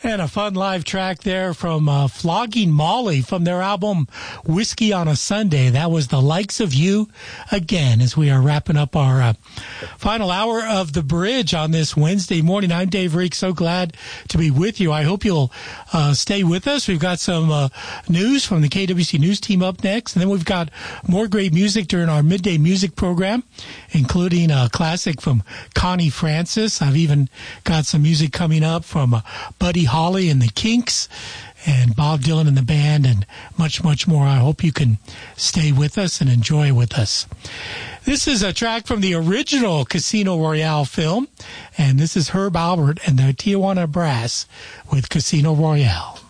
And a fun live track there from Flogging Molly from their album Whiskey on a Sunday. That was The Likes of You again as we are wrapping up our final hour of The Bridge on this Wednesday morning. I'm Dave Reek. So glad to be with you. I hope you'll stay with us. We've got some news from the KWC News team up next. And then we've got more great music during our midday music program, including a classic from Connie Francis. I've even got some music coming up from Buddy Holly and the Kinks and Bob Dylan and the band and much, much more. I hope you can stay with us and enjoy with us. This is a track from the original Casino Royale film, and this is Herb Alpert and the Tijuana Brass with Casino Royale.